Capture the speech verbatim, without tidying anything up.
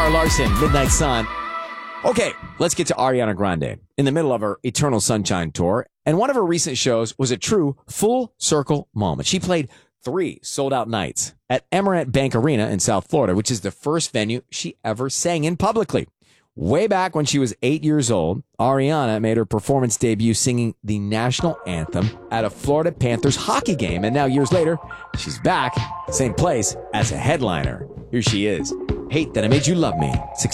Zara Larson, Midnight Sun. Okay, let's get to Ariana Grande. In the middle of her Eternal Sunshine tour, and one of her recent shows was a true full circle moment. She played three sold-out nights at Emirates Bank Arena in South Florida, which is the first venue she ever sang in publicly. Way back when she was eight years old, Ariana made her performance debut singing the national anthem at a Florida Panthers hockey game. And now years later, she's back, same place, as a headliner. Here she is. Hate That I Made You Love Me. Six